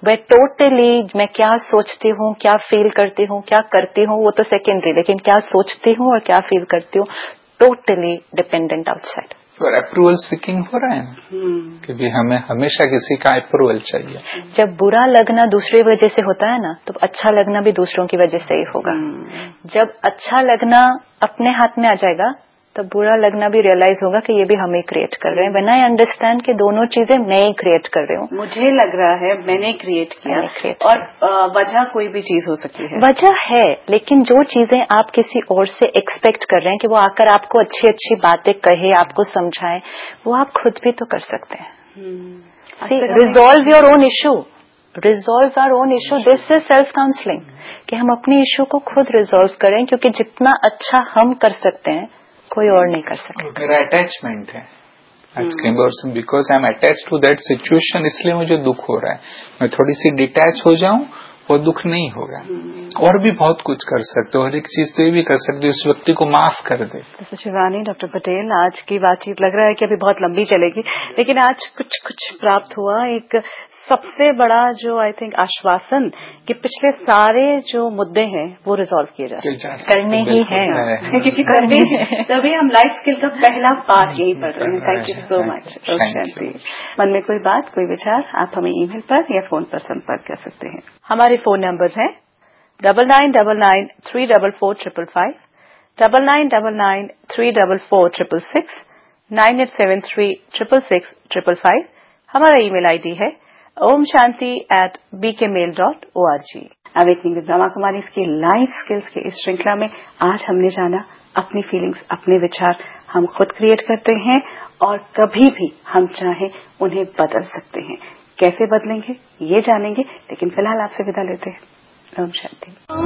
वह टोटली मैं क्या सोचती हूँ, क्या फील करती हूँ, क्या करती हूँ, वो तो सेकेंडरी, लेकिन क्या सोचती हूँ और क्या फील करती हूँ टोटली डिपेंडेंट आउटसाइड। और अप्रूवल सीकिंग हो रहा है ना, कि भी हमें हमेशा किसी का अप्रूवल चाहिए। जब बुरा लगना दूसरी वजह से होता है ना, तो अच्छा लगना भी दूसरों की वजह से ही होगा। जब अच्छा लगना अपने हाथ में आ जाएगा, तब बुरा लगना भी रियलाइज होगा कि ये भी हम ही क्रिएट कर रहे हैं। व्हेन आई अंडरस्टैंड कि दोनों चीजें मैं ही क्रिएट कर रही हूँ, मुझे लग रहा है मैंने क्रिएट किया, और वजह कोई भी चीज हो सकती है, वजह है, लेकिन जो चीजें आप किसी और से एक्सपेक्ट कर रहे हैं कि वो आकर आपको अच्छी अच्छी बातें कहे, आपको समझाए, वो आप खुद भी तो कर सकते हैं। Resolve your own issue, resolve our own issue, this is self counselling, कि हम अपने इशू को खुद रिजॉल्व करें, क्योंकि जितना अच्छा हम कर सकते हैं कोई और नहीं कर सकता। मेरा अटैचमेंट है आज कई बार, because I am attach to that situation, इसलिए मुझे दुख हो रहा है। मैं थोड़ी सी डिटैच हो जाऊं, वो दुख नहीं होगा। और भी बहुत कुछ कर सकते हो, हर एक चीज तो ये भी कर सकते हो, उस व्यक्ति को माफ कर दे। शिवानी, डॉक्टर पटेल, आज की बातचीत लग रहा है कि अभी बहुत लंबी चलेगी, लेकिन आज कुछ कुछ प्राप्त हुआ। एक सबसे बड़ा जो आई थिंक आश्वासन कि पिछले सारे जो मुद्दे हैं वो रिजॉल्व किए जा सकते हैं, करने ही हैं, क्योंकि तभी हम लाइफ स्किल का पहला पार्ट यही पढ़ रहे हैं। Thank you so much. शांति, मन में कोई बात, कोई विचार, आप हमें ईमेल पर या फोन पर संपर्क कर सकते हैं। हमारे फोन नंबर है 9999344555, 9999344666, 9873666555। हमारा ईमेल आईडी है omshanti@bkmail.org। Awakening with Brahma Kumari की लाइफ स्किल्स की इस श्रृंखला में आज हमने जाना अपनी फीलिंग्स, अपने विचार हम खुद क्रिएट करते हैं और कभी भी हम चाहें उन्हें बदल सकते हैं। कैसे बदलेंगे ये जानेंगे, लेकिन फिलहाल आपसे विदा लेते हैं। ओम शांति।